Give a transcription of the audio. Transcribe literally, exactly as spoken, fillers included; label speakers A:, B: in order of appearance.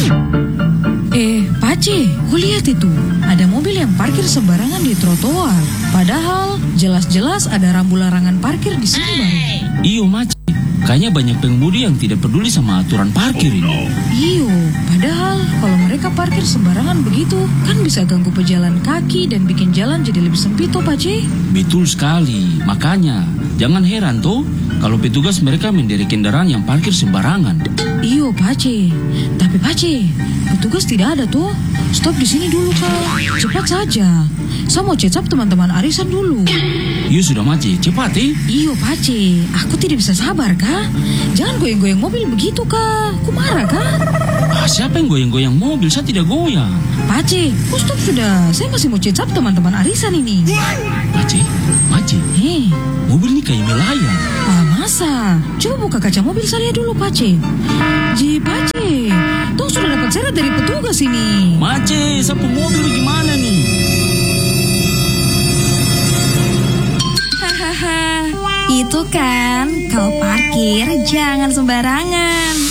A: Eh, Pace, kau lihat itu. Ada mobil yang parkir sembarangan di trotoar. Padahal jelas-jelas ada rambu larangan parkir di sini baru.
B: Iyo, Maci. Kayaknya banyak pengemudi yang tidak peduli sama aturan parkir ini.
A: Iyo, padahal kalau mereka parkir sembarangan begitu, kan bisa ganggu pejalan kaki dan bikin jalan jadi lebih sempit toh, Pace.
B: Betul sekali. Makanya, jangan heran toh kalau petugas mereka menderek kendaraan yang parkir sembarangan.
A: Iyo, Pace. Tapi Pace, petugas tidak ada tuh. Stop di sini dulu, Kak. Cepat saja. Saya mau cecap teman-teman arisan dulu.
B: Iyo sudah, Maci. Cepat, eh.
A: Iyo, Pace. Aku tidak bisa sabar, Kak. Jangan goyang-goyang mobil begitu, Kak. Aku marah, Kak.
B: Ah, siapa yang goyang-goyang mobil? Saya tidak goyang.
A: Pace, oh stop sudah. Saya masih mau cecap teman-teman arisan ini.
B: Maci, Maci.
A: Hei,
B: mobil ini kayak melayang.
A: ah masa? Coba buka kaca mobil saya dulu, Pace. Ji, Pace. Toh sudah dapat seret dari petugas ini.
B: Maci, sapu mobil bagaimana nih?
C: Hahaha, itu kan kalau parkir jangan sembarangan.